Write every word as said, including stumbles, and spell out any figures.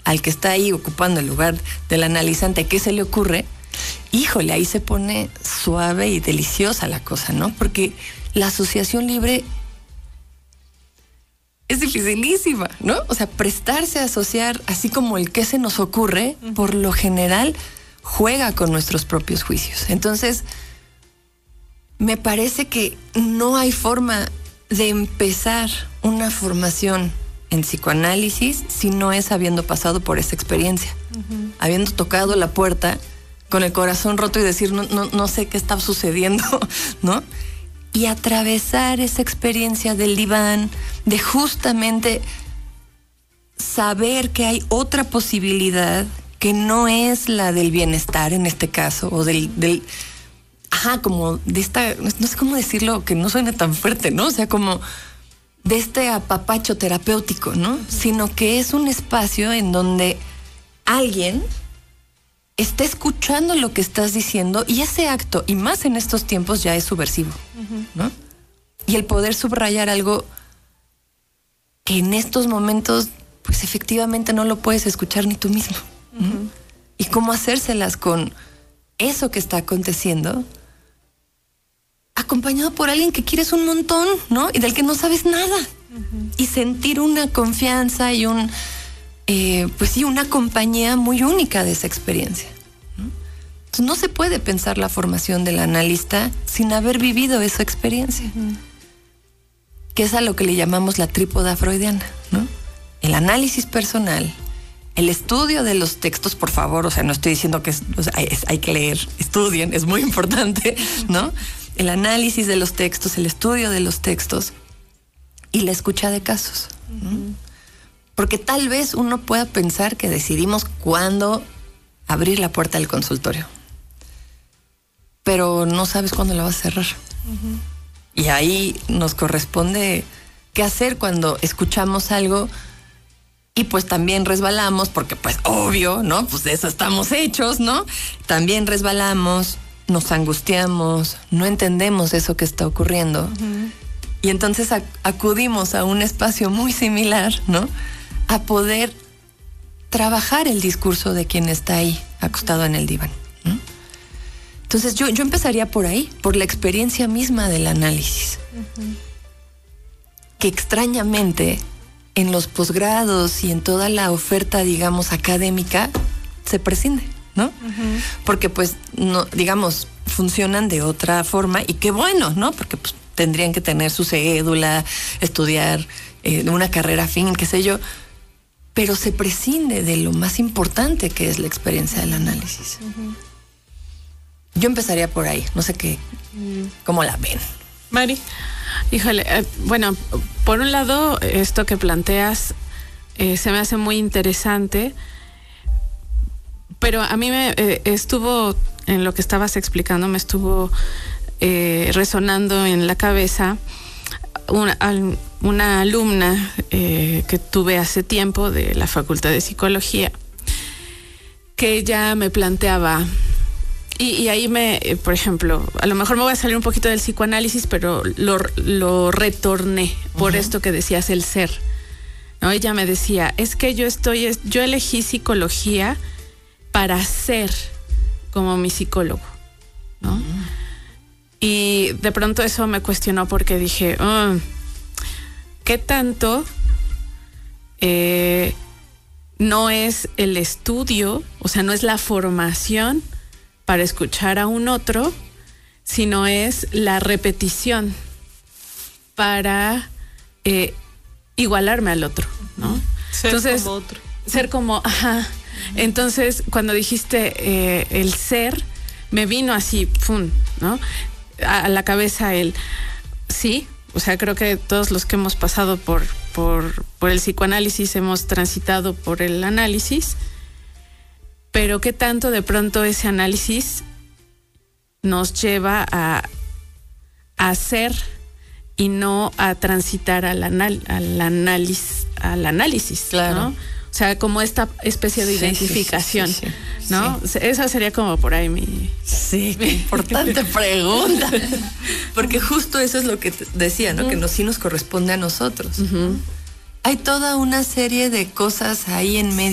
al que está ahí ocupando el lugar del analizante, ¿qué se le ocurre? Híjole, ahí se pone suave y deliciosa la cosa, ¿no? Porque la asociación libre es dificilísima, ¿no? O sea, prestarse a asociar, así como el que se nos ocurre, uh-huh. por lo general juega con nuestros propios juicios. Entonces, me parece que no hay forma de empezar una formación en psicoanálisis si no es habiendo pasado por esa experiencia, uh-huh. habiendo tocado la puerta con el corazón roto y decir, no, no, no sé qué está sucediendo, ¿no? Y atravesar esa experiencia del diván, de justamente saber que hay otra posibilidad que no es la del bienestar en este caso, o del, del ajá, como de esta, no sé cómo decirlo, que no suene tan fuerte, ¿no? O sea, como de este apapacho terapéutico, ¿no? Sino que es un espacio en donde alguien está escuchando lo que estás diciendo, y ese acto, y más en estos tiempos, ya es subversivo, uh-huh. ¿no? Y el poder subrayar algo que en estos momentos, pues efectivamente no lo puedes escuchar ni tú mismo, ¿no? Uh-huh. Y cómo hacérselas con eso que está aconteciendo, acompañado por alguien que quieres un montón, ¿no? Y del que no sabes nada. Uh-huh. Y sentir una confianza y un... Eh, pues sí, una compañía muy única de esa experiencia, ¿no? Entonces no se puede pensar la formación del analista sin haber vivido esa experiencia, uh-huh. que es a lo que le llamamos la trípoda freudiana, ¿no? El análisis personal, el estudio de los textos, por favor, o sea, no estoy diciendo que es, o sea, es, hay que leer, estudien, es muy importante, ¿no? El análisis de los textos, el estudio de los textos y la escucha de casos, ¿no? Uh-huh. Porque tal vez uno pueda pensar que decidimos cuándo abrir la puerta del consultorio, pero no sabes cuándo la vas a cerrar. Uh-huh. Y ahí nos corresponde qué hacer cuando escuchamos algo y pues también resbalamos, porque pues obvio, ¿no? Pues de eso estamos hechos, ¿no? También resbalamos, nos angustiamos, no entendemos eso que está ocurriendo. Uh-huh. Y entonces ac- acudimos a un espacio muy similar, ¿no? A poder trabajar el discurso de quien está ahí, acostado en el diván, ¿no? Entonces yo, yo empezaría por ahí, por la experiencia misma del análisis. Uh-huh. Que extrañamente en los posgrados y en toda la oferta, digamos, académica, se prescinde, ¿no? Uh-huh. Porque pues, no, digamos, funcionan de otra forma, y qué bueno, ¿no? Porque pues tendrían que tener su cédula, estudiar eh, una carrera afín, qué sé yo, pero se prescinde de lo más importante que es la experiencia del análisis. Uh-huh. Yo empezaría por ahí, no sé qué, uh-huh. cómo la ven. Mari. Híjole, eh, bueno, por un lado, esto que planteas eh, se me hace muy interesante, pero a mí me eh, estuvo, en lo que estabas explicando, me estuvo eh, resonando en la cabeza una, una alumna eh, que tuve hace tiempo de la Facultad de Psicología, que ella me planteaba, y, y ahí me, eh, por ejemplo, a lo mejor me voy a salir un poquito del psicoanálisis, pero lo, lo retorné por uh-huh. esto que decías, el ser, ¿no? Ella me decía, es que yo estoy, yo elegí psicología para ser como mi psicólogo, ¿no? Uh-huh. Y de pronto eso me cuestionó, porque dije, oh, ¿qué tanto eh, no es el estudio, o sea, no es la formación para escuchar a un otro, sino es la repetición para eh, igualarme al otro, ¿no? Ser Entonces, como otro. Ser como, ajá. Uh-huh. Entonces, cuando dijiste eh, el ser, me vino así, pum, ¿no? A la cabeza el sí, o sea, creo que todos los que hemos pasado por, por, por el psicoanálisis hemos transitado por el análisis, pero qué tanto de pronto ese análisis nos lleva a, a hacer y no a transitar al, anal, al, análisis, al análisis, claro. ¿no? O sea, como esta especie de sí, identificación, sí, sí, sí, ¿no? Sí. Esa sería como por ahí mi... Sí, qué importante pregunta. Porque justo eso es lo que te decía, ¿no? Uh-huh. Que nos, sí nos corresponde a nosotros. Uh-huh. Hay toda una serie de cosas ahí en medio